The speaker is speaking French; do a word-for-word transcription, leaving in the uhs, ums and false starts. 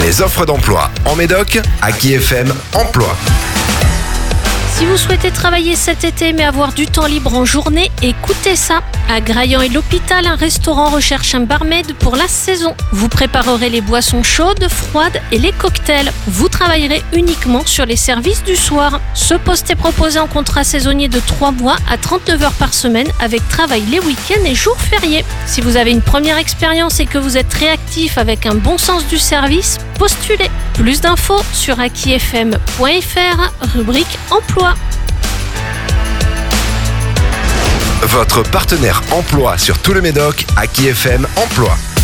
Les offres d'emploi en Médoc, Aki F M Emploi. Si vous souhaitez travailler cet été mais avoir du temps libre en journée, écoutez ça. À Graillan et l'Hôpital, un restaurant recherche un barmaid pour la saison. Vous préparerez les boissons chaudes, froides et les cocktails. Vous travaillerez uniquement sur les services du soir. Ce poste est proposé en contrat saisonnier de trois mois à trente-neuf heures par semaine avec travail les week-ends et jours fériés. Si vous avez une première expérience et que vous êtes réactif avec un bon sens du service, postulez. Plus d'infos sur aki f m point f r, rubrique emploi. Votre partenaire emploi sur tout le Médoc, Aki F M Emploi.